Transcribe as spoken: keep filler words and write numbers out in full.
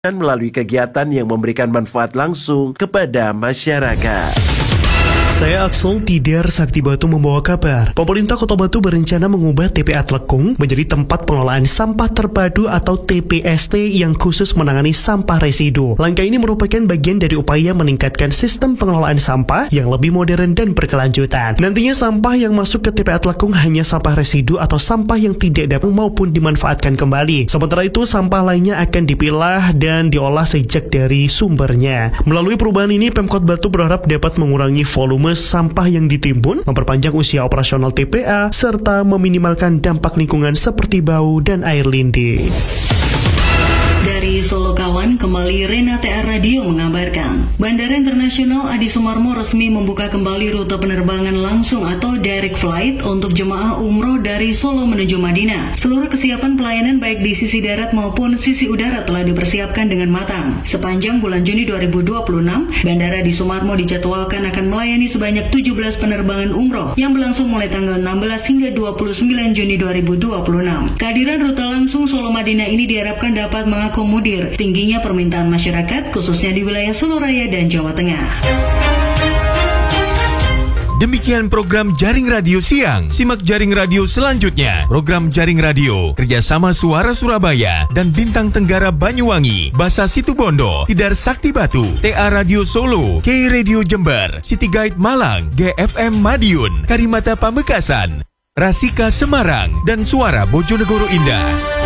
melalui kegiatan yang memberikan manfaat langsung kepada masyarakat. Saya Axel Tidar Sakti Batu membawa kabar. Pemerintah Kota Batu berencana mengubah T P A Tlekung menjadi tempat pengelolaan sampah terpadu atau T P S T yang khusus menangani sampah residu. Langkah ini merupakan bagian dari upaya meningkatkan sistem pengelolaan sampah yang lebih modern dan berkelanjutan. Nantinya sampah yang masuk ke T P A Tlekung hanya sampah residu atau sampah yang tidak dapat maupun dimanfaatkan kembali. Sementara itu sampah lainnya akan dipilah dan diolah sejak dari sumbernya. Melalui perubahan ini Pemkot Batu berharap dapat mengurangi volume sampah yang ditimbun, memperpanjang usia operasional T P A, serta meminimalkan dampak lingkungan seperti bau dan air lindi. Dari Solo Kawan, kembali Rena T R Radio mengabarkan, Bandara Internasional Adi Sumarmo resmi membuka kembali rute penerbangan langsung atau direct flight untuk jemaah umroh dari Solo menuju Madinah. Seluruh kesiapan pelayanan baik di sisi darat maupun sisi udara telah dipersiapkan dengan matang. Sepanjang bulan Juni dua ribu dua puluh enam, Bandara Adi Sumarmo dijadwalkan akan melayani sebanyak tujuh belas penerbangan umroh yang berlangsung mulai tanggal enam belas hingga dua puluh sembilan Juni dua ribu dua puluh enam. Kehadiran rute langsung Solo Madinah ini diharapkan dapat mengakomodir tingginya permintaan masyarakat khususnya di wilayah Solo Raya dan Jawa Tengah. Demikian program Jaring Radio Siang. Simak Jaring Radio selanjutnya. Program Jaring Radio kerjasama Suara Surabaya dan Bintang Tenggara Banyuwangi, Basa Situbondo, Tidar Sakti Batu, T A Radio Solo, K Radio Jember, City Guide Malang, G F M Madiun, Karimata Pamekasan, Rasika Semarang, dan Suara Bojonegoro Indah.